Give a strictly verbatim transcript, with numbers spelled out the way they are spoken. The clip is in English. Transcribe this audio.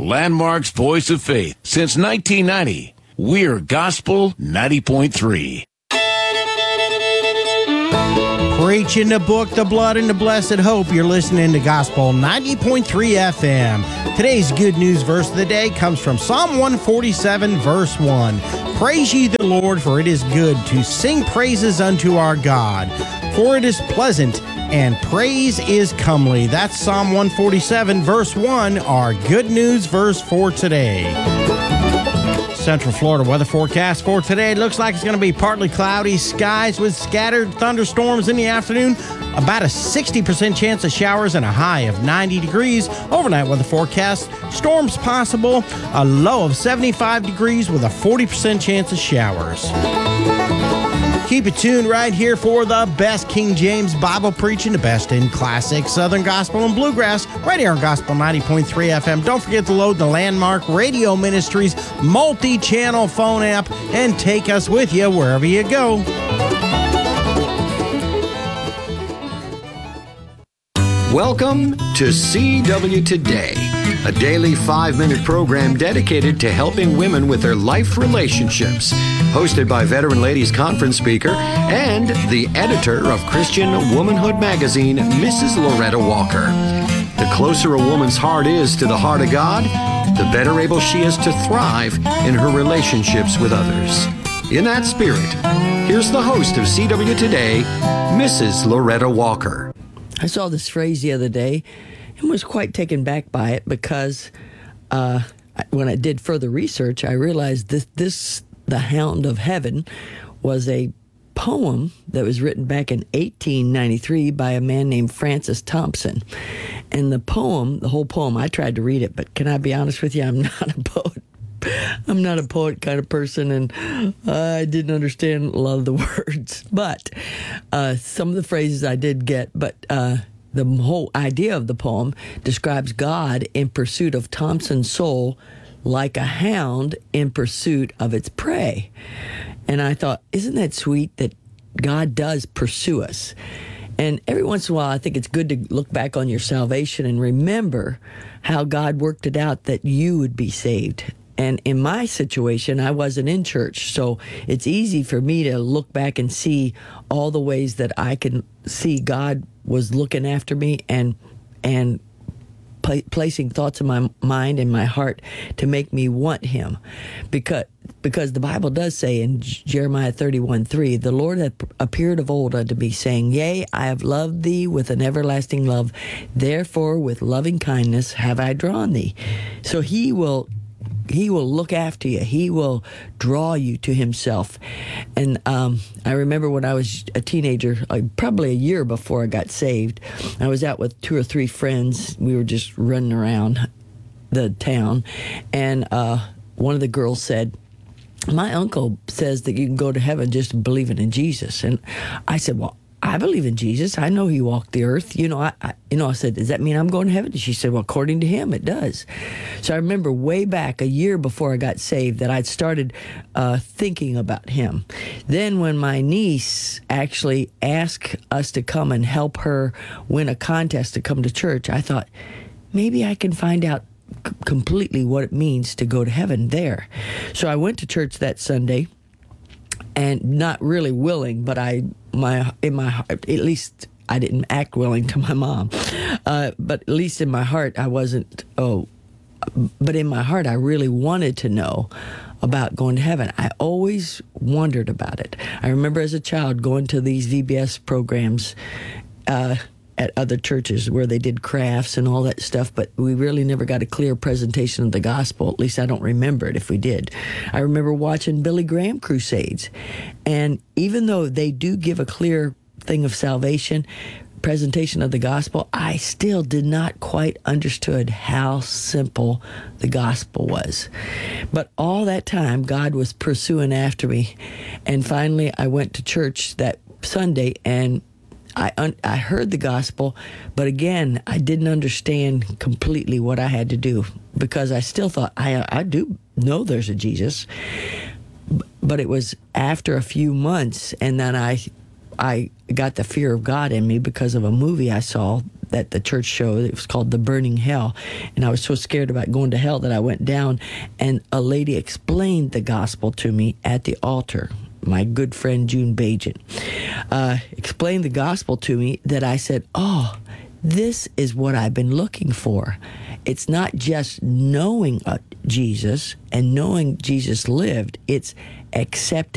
Landmark's voice of faith since nineteen ninety. We're Gospel ninety point three. Preaching the book, the blood, and the blessed hope. You're listening to Gospel ninety point three F M. Today's good news verse of the day comes from Psalm one forty-seven, verse one. Praise ye the Lord, for it is good to sing praises unto our God, for it is pleasant, and praise is comely. That's Psalm one forty-seven, verse one, our good news verse for today. Central Florida weather forecast for today. It looks like it's going to be partly cloudy skies with scattered thunderstorms in the afternoon. About a sixty percent chance of showers and a high of ninety degrees. Overnight weather forecast. Storms possible. A low of seventy-five degrees with a forty percent chance of showers. Keep it tuned right here for the best King James Bible preaching, the best in classic Southern Gospel and Bluegrass, right here on Gospel ninety point three F M. Don't forget to load the Landmark Radio Ministries multi-channel phone app and take us with you wherever you go. Welcome to C W Today, a daily five-minute program dedicated to helping women with their life relationships. Hosted by veteran ladies conference speaker and the editor of Christian Womanhood magazine, Missus Loretta Walker. The closer a woman's heart is to the heart of God, the better able she is to thrive in her relationships with others. In that spirit, here's the host of C W Today, Missus Loretta Walker. I saw this phrase the other day and was quite taken back by it because uh, when I did further research, I realized this, this The Hound of Heaven was a poem that was written back in eighteen ninety-three by a man named Francis Thompson. And the poem, the whole poem, I tried to read it, but can I be honest with you? I'm not a poet. I'm not a poet kind of person, and I didn't understand a lot of the words. But uh, some of the phrases I did get, but uh, the whole idea of the poem describes God in pursuit of Thompson's soul like a hound in pursuit of its prey. And I thought, isn't that sweet that God does pursue us? And every once in a while, I think it's good to look back on your salvation and remember how God worked it out that you would be saved. And in my situation, I wasn't in church, so it's easy for me to look back and see all the ways that I can see God was looking after me and and pla- placing thoughts in my mind and my heart to make me want Him, because because the Bible does say in Jeremiah thirty-one three, the Lord hath appeared of old unto me, saying, Yea, I have loved thee with an everlasting love, therefore with loving kindness have I drawn thee. So He will. He will look after you. He will draw you to Himself. And um, I remember when I was a teenager, uh, probably a year before I got saved, I was out with two or three friends. We were just running around the town. And uh, one of the girls said, my uncle says that you can go to heaven just believing in Jesus. And I said, well, I believe in Jesus. I know He walked the earth. You know, I, I, you know, I said, does that mean I'm going to heaven? She said, well, according to Him, it does. So I remember way back a year before I got saved that I'd started uh, thinking about Him. Then when my niece actually asked us to come and help her win a contest to come to church, I thought, maybe I can find out c- completely what it means to go to heaven there. So I went to church that Sunday. And not really willing, but I, my, in my heart, at least I didn't act willing to my mom. Uh, but at least in my heart, I wasn't, oh, but in my heart, I really wanted to know about going to heaven. I always wondered about it. I remember as a child going to these V B S programs, uh, at other churches where they did crafts and all that stuff, but we really never got a clear presentation of the gospel. At least I don't remember it if we did. I remember watching Billy Graham crusades, and even though they do give a clear thing of salvation, presentation of the gospel, I still did not quite understood how simple the gospel was. But all that time, God was pursuing after me, and finally I went to church that Sunday, and I un- I heard the gospel, but again, I didn't understand completely what I had to do, because I still thought, I I do know there's a Jesus. But it was after a few months, and then I I got the fear of God in me because of a movie I saw at the church show. It was called The Burning Hell. And I was so scared about going to hell that I went down, and a lady explained the gospel to me at the altar. My good friend June Bajan uh, explained the gospel to me, that I said, oh, this is what I've been looking for. It's not just knowing uh, Jesus and knowing Jesus lived, it's accepting